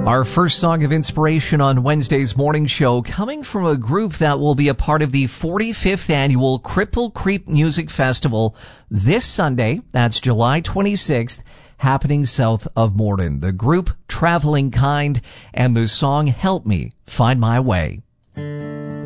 Our first song of inspiration on Wednesday's morning show coming from a group that will be a part of the 45th annual Cripple Creek Music Festival this Sunday. That's July 26th, happening south of Morden. The group Traveling Kind and the song Help Me Find My Way.